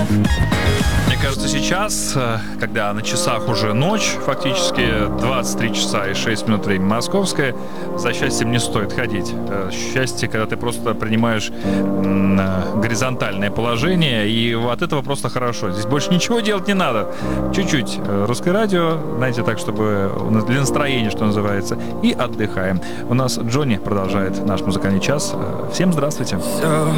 Мне кажется, сейчас, когда на часах уже ночь, фактически 23 часа и 6 минут время московское, за счастьем не стоит ходить. Счастье, когда ты просто принимаешь горизонтальное положение, и от этого просто хорошо. Здесь больше ничего делать не надо. Чуть-чуть русское радио, знаете, так, чтобы для настроения, что называется, и отдыхаем. У нас Джонни продолжает наш музыкальный час. Всем здравствуйте. Все